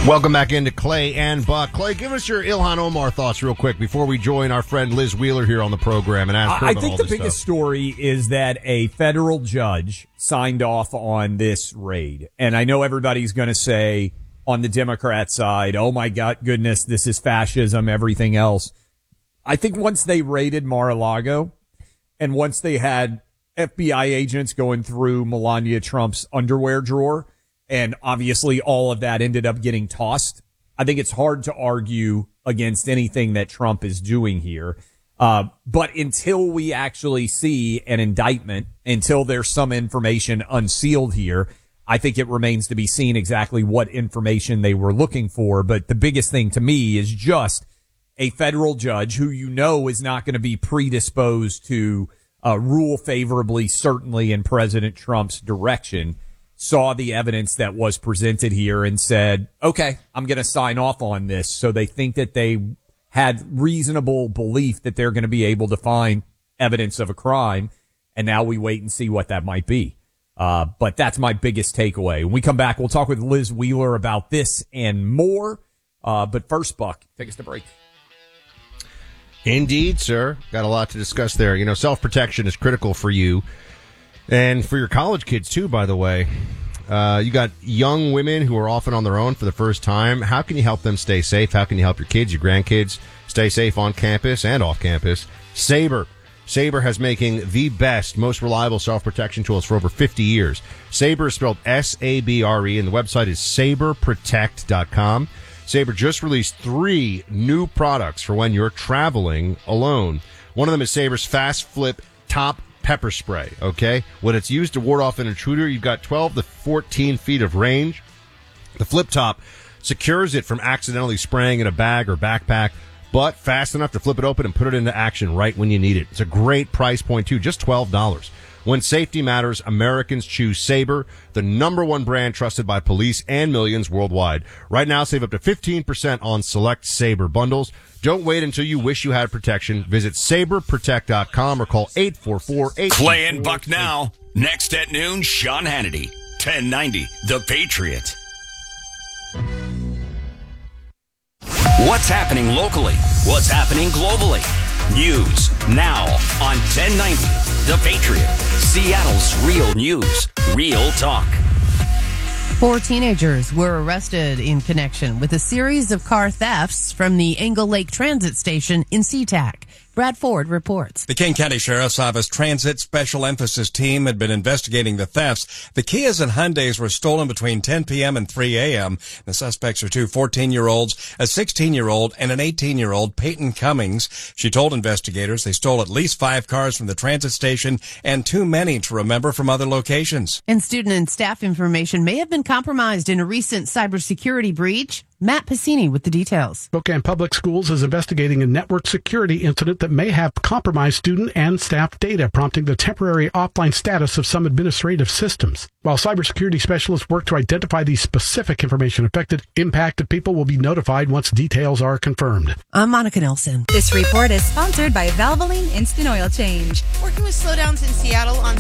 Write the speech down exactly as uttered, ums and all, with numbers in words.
Welcome back into Clay and Buck. Clay, give us your Ilhan Omar thoughts real quick before we join our friend Liz Wheeler here on the program and ask her I about think all the this biggest stuff. story is that a federal judge signed off on this raid. And I know everybody's going to say on the Democrat side, oh my God, goodness, this is fascism, everything else. I think once they raided Mar-a-Lago and once they had F B I agents going through Melania Trump's underwear drawer, and obviously all of that ended up getting tossed, I think it's hard to argue against anything that Trump is doing here. Uh, but until we actually see an indictment, until there's some information unsealed here, I think it remains to be seen exactly what information they were looking for. But the biggest thing to me is just a federal judge who you know is not going to be predisposed to uh, rule favorably, certainly in President Trump's direction, saw the evidence that was presented here and said, okay, I'm going to sign off on this. So they think that they had reasonable belief that they're going to be able to find evidence of a crime. And now we wait and see what that might be. Uh, but that's my biggest takeaway. When we come back, we'll talk with Liz Wheeler about this and more. Uh, but first, Buck, take us to break. Indeed, sir. Got a lot to discuss there. You know, self-protection is critical for you. And for your college kids, too, by the way. Uh, you got young women who are often on their own for the first time. How can you help them stay safe? How can you help your kids, your grandkids, stay safe on campus and off campus? Sabre. Sabre has making the best, most reliable self-protection tools for over fifty years. Sabre is spelled S A B R E, and the website is sabre protect dot com. Sabre just released three new products for when you're traveling alone. One of them is Sabre's Fast Flip Top Pepper Spray, okay? When it's used to ward off an intruder, you've got twelve to fourteen feet of range. The flip top secures it from accidentally spraying in a bag or backpack, but fast enough to flip it open and put it into action right when you need it. It's a great price point, too, just twelve dollars. When safety matters, Americans choose Sabre, the number one brand trusted by police and millions worldwide. Right now, save up to fifteen percent on select Sabre bundles. Don't wait until you wish you had protection. Visit sabre protect dot com or call eight four four eight. Clay and Buck now. Next at noon, Sean Hannity. ten ninety, The Patriot. What's happening locally? What's happening globally? News now on ten ninety, The Patriot. Seattle's real news, real talk. Four teenagers were arrested in connection with a series of car thefts from the Angle Lake Transit Station in SeaTac. Brad Ford reports. The King County Sheriff's Office Transit Special Emphasis Team had been investigating the thefts. The Kias and Hyundais were stolen between ten p.m. and three a.m. The suspects are two fourteen-year-olds, a sixteen-year-old, and an eighteen-year-old, Peyton Cummings. She told investigators they stole at least five cars from the transit station and too many to remember from other locations. And student and staff information may have been compromised in a recent cybersecurity breach. Matt Pacini with the details. Spokane Public Schools is investigating a network security incident that may have compromised student and staff data, prompting the temporary offline status of some administrative systems. While cybersecurity specialists work to identify the specific information affected, impacted people will be notified once details are confirmed. I'm Monica Nelson. This report is sponsored by Valvoline Instant Oil Change. Working with slowdowns in Seattle on